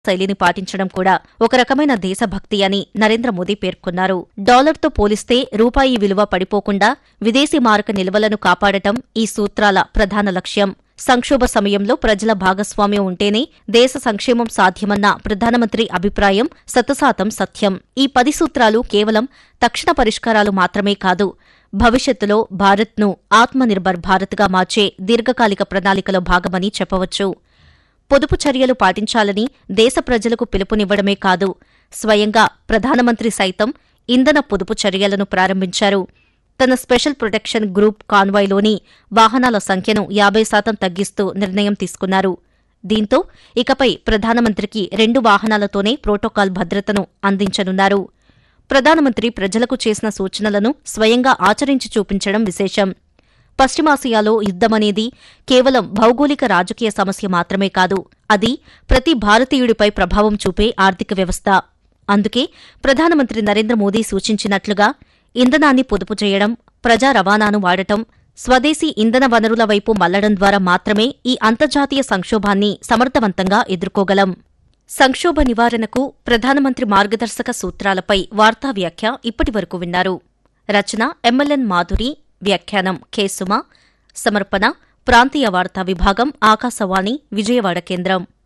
శైలిని పాటించడం కూడా ఒక రకమైన దేశభక్తి అని నరేంద్ర మోదీ పేర్కొన్నారు. డాలర్తో పోలిస్తే రూపాయి విలువ పడిపోకుండా విదేశీ మారక నిల్వలను కాపాడటం ఈ సూత్రాల ప్రధాన లక్ష్యం. సంక్షోభ సమయంలో ప్రజల భాగస్వామ్యం ఉంటేనే దేశ సంక్షేమం సాధ్యమన్న ప్రధానమంత్రి అభిప్రాయం శతశాతం సత్యం. ఈ 10 సూత్రాలు కేవలం తక్షణ పరిష్కారాలు మాత్రమే కాదు, భవిష్యత్తులో భారత్ను ఆత్మనిర్భర్ భారత్గా మార్చే దీర్ఘకాలిక ప్రణాళికలో భాగమని చెప్పవచ్చు. పొదుపు చర్యలు పాటించాలని దేశ ప్రజలకు పిలుపునివ్వడమే కాదు, స్వయంగా ప్రధానమంత్రి సైతం ఇంధన పొదుపు చర్యలను ప్రారంభించారు. తన స్పెషల్ ప్రొటెక్షన్ గ్రూప్ కాన్వాయ్లోని వాహనాల సంఖ్యను 50% తగ్గిస్తూ నిర్ణయం తీసుకున్నారు. దీంతో ఇకపై ప్రధానమంత్రికి 2 వాహనాలతోనే ప్రోటోకాల్ భద్రతను అందించనున్నారు. ప్రధానమంత్రి ప్రజలకు చేసిన సూచనలను స్వయంగా ఆచరించి చూపించడం విశేషం. పశ్చిమాసియాలో యుద్దమనేది కేవలం భౌగోళిక రాజకీయ సమస్య మాత్రమే కాదు, అది ప్రతి భారతీయుడిపై ప్రభావం చూపే ఆర్థిక వ్యవస్థ. అందుకే ప్రధానమంత్రి నరేంద్ర మోదీ సూచించినట్లుగా ఇంధనాన్ని పొదుపు చేయడం, ప్రజా రవాణాను వాడటం, స్వదేశీ ఇంధన వనరుల వైపు మళ్లడం ద్వారా మాత్రమే ఈ అంతర్జాతీయ సంక్షోభాన్ని సమర్థవంతంగా ఎదుర్కోగలం. సంక్షోభ నివారణకు ప్రధానమంత్రి మార్గదర్శక సూత్రాలపై వార్తా వ్యాఖ్య ఇప్పటివరకు విన్నారు. రచన ఎంఎల్ఎన్ మాధురి, వ్యాఖ్యానం కె సుమ, సమర్పణ ప్రాంతీయ వార్తా విభాగం, ఆకాశవాణి విజయవాడ కేంద్రం.